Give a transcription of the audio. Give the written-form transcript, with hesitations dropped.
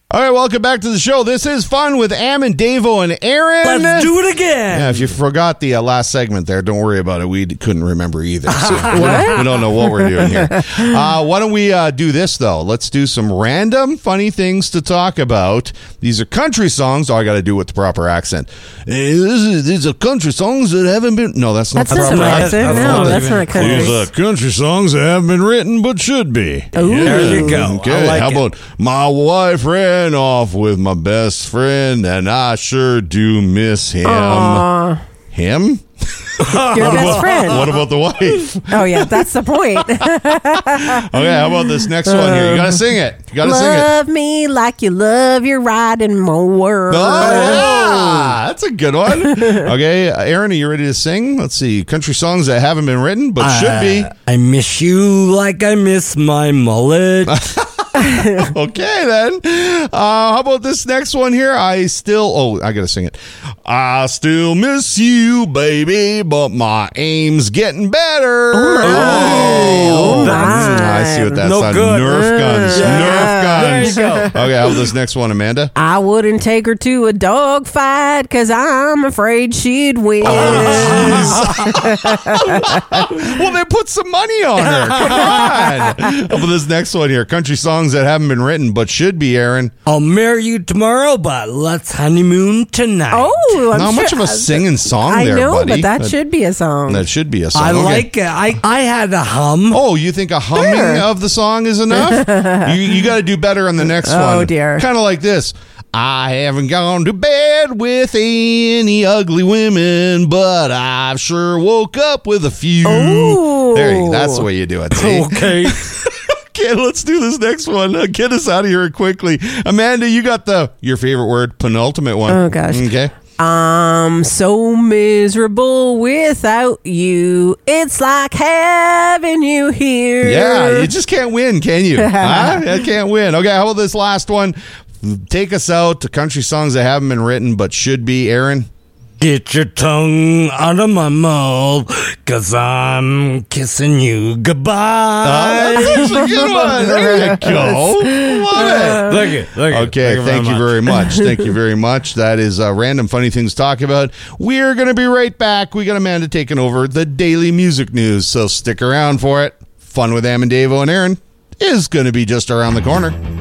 All right, welcome back to the show. This is Fun with Am and Davo and Aaron. Let's do it again. Yeah, if you forgot the last segment there, don't worry about it. We couldn't remember either. So we don't know what we're doing here. Why don't we do this, though? Let's do some random funny things to talk about. These are country songs. Oh, I got to do it with the proper accent. These are country songs that haven't been... No, that's not the proper accent. No, that's not country. These are country songs that haven't been written but should be. Ooh. There you go. Okay, I like how about my wife ran off with my best friend and I sure do miss him. Aww. Him? Your best friend. What about the wife? Oh, yeah, that's the point. Okay, how about this next one here? You gotta sing it. You gotta sing it. Love me like you love your riding mower. Oh, yeah. That's a good one. Okay, Aaron, are you ready to sing? Let's see. Country songs that haven't been written but should be. I miss you like I miss my mullet. Okay, then. How about this next one here? I gotta sing it. I still miss you, baby, but my aim's getting better. Oh, I see what that's No on. good. Nerf guns. Nerf guns. There you go. Okay, how about this next one, Amanda? I wouldn't take her to a dog fight because I'm afraid she'd win. Well, they put some money on her. Come on. How about this next one here? Country songs that haven't been written but should be, Aaron. I'll marry you tomorrow, but let's honeymoon tonight. Oh, I'm Not sure. much of a singing song I there, know, buddy. but that should be a song. That should be a song. I Okay. like it. I had a hum. Oh, you think a humming Sure. of the song is enough? you got to do better on the next one. Oh, dear. Kind of like this. I haven't gone to bed with any ugly women, but I've sure woke up with a few. Ooh. There you go. That's the way you do it. See? Okay. Okay, let's do this next one. Get us out of here quickly. Amanda, you got your favorite word, penultimate one. Oh, gosh. Okay. I'm so miserable without you. It's like having you here. Yeah, you just can't win, can you? Huh? You can't win. Okay, how about this last one? Take us out to country songs that haven't been written but should be, Aaron. Get your tongue out of my mouth, cause I'm kissing you goodbye. That's a good one. There you go. Love it. Look it. Okay, thank you very much. Thank you very much. That is random funny things to talk about. We're going to be right back. We got Amanda taking over the daily music news, so stick around for it. Fun with Am and Davo and Aaron is going to be just around the corner.